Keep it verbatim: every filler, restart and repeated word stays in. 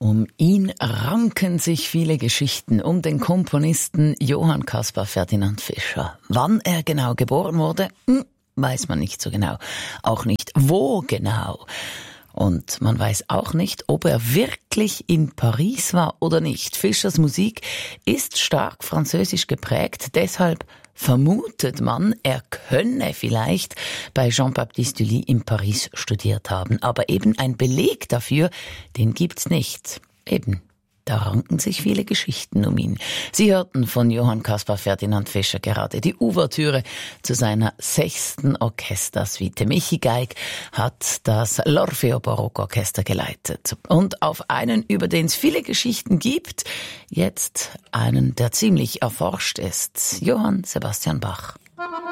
Um ihn ranken sich viele Geschichten, um den Komponisten Johann Caspar Ferdinand Fischer. Wann er genau geboren wurde, hm, weiß man nicht so genau. Auch nicht, wo genau. Und man weiß auch nicht, ob er wirklich in Paris war oder nicht. Fischers Musik ist stark französisch geprägt, deshalb vermutet man, er könne vielleicht bei Jean-Baptiste Lully in Paris studiert haben. Aber eben ein Beleg dafür, den gibt's nicht. Eben, da ranken sich viele Geschichten um ihn. Sie hörten von Johann Caspar Ferdinand Fischer gerade die Ouvertüre zu seiner sechsten Orchestersuite. Michi Geig hat das L'Orfeo Barockorchester geleitet. Und auf einen, über den es viele Geschichten gibt, jetzt einen, der ziemlich erforscht ist. Johann Sebastian Bach.